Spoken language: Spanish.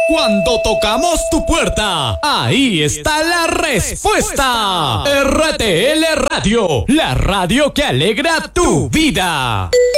Cuando tocamos tu puerta, ahí está la respuesta. RTL Radio, la radio que alegra tu vida.